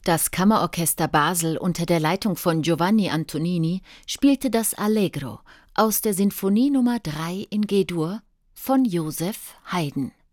Das Kammerorchester Basel unter der Leitung von Giovanni Antonini spielte das Allegro aus der Sinfonie Nr. 3 in G-Dur von Joseph Haydn.